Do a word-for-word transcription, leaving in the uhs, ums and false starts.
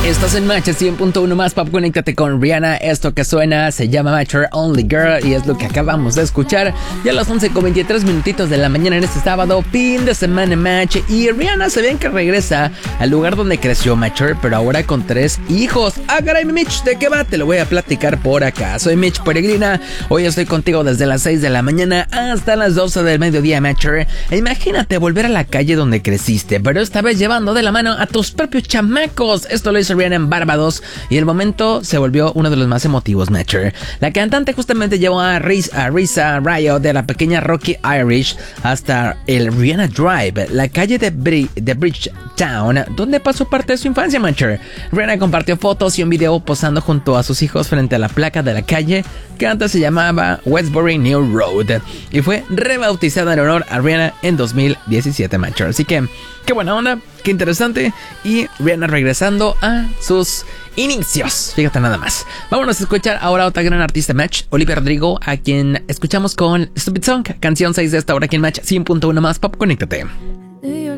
Estás en Match cien punto uno más Pop. Conéctate con Rihanna. Esto que suena se llama Match Only Girl y es lo que acabamos de escuchar. Ya a las once con veintitrés minutitos de la mañana en este sábado, fin de semana Match. Y Rihanna se ve que regresa al lugar donde creció Match, pero ahora con tres hijos. Ah, caray, Mitch, ¿de qué va? Te lo voy a platicar por acá. Soy Mitch Peregrina. Hoy estoy contigo desde las seis de la mañana hasta las doce del mediodía, Match. E imagínate volver a la calle donde creciste, pero esta vez llevando de la mano a tus propios chamacos. Esto lo hizo Rihanna en Barbados y el momento se volvió uno de los más emotivos, Matcher. La cantante justamente llevó a Risa, a Risa Ryo de la pequeña Rocky Irish hasta el Rihanna Drive, la calle de, Bri- de Bridgetown, donde pasó parte de su infancia, Matcher. Rihanna compartió fotos y un video posando junto a sus hijos frente a la placa de la calle que antes se llamaba Westbury New Road y fue rebautizada en honor a Rihanna en dos mil diecisiete, Matcher. Así que qué buena onda, qué interesante. Y Rihanna regresando a sus inicios. Fíjate nada más. Vámonos a escuchar ahora a otra gran artista, Match, Olivia Rodrigo, a quien escuchamos con Stupid Song, canción seis de esta hora aquí en Match cien punto uno más Pop. Conéctate.